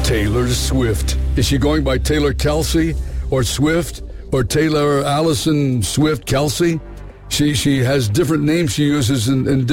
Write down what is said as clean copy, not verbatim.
Taylor Swift. Is she going by Taylor Kelsey or Swift or Taylor Allison Swift Kelsey? She has different names she uses in